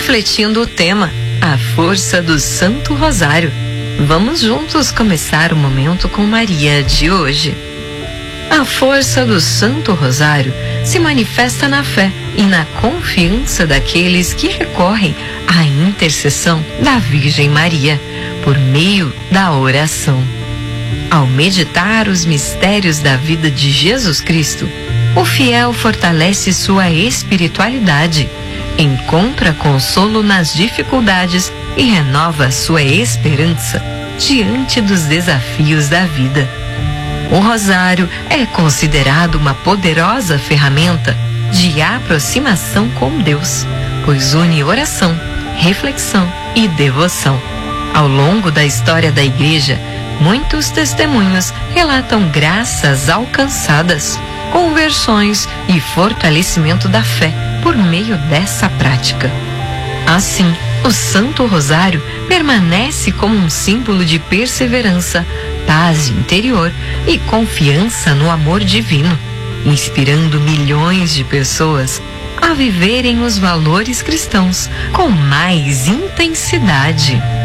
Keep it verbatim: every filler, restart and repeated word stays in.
refletindo o tema A Força do Santo Rosário. Vamos juntos começar o Momento com Maria de hoje. A força do Santo Rosário se manifesta na fé e na confiança daqueles que recorrem à intercessão da Virgem Maria por meio da oração. Ao meditar os mistérios da vida de Jesus Cristo, o fiel fortalece sua espiritualidade, encontra consolo nas dificuldades e renova sua esperança diante dos desafios da vida. O rosário é considerado uma poderosa ferramenta de aproximação com Deus, pois une oração, reflexão e devoção. Ao longo da história da Igreja, muitos testemunhos relatam graças alcançadas, conversões e fortalecimento da fé por meio dessa prática. Assim, o Santo Rosário permanece como um símbolo de perseverança, paz interior e confiança no amor divino, inspirando milhões de pessoas a viverem os valores cristãos com mais intensidade.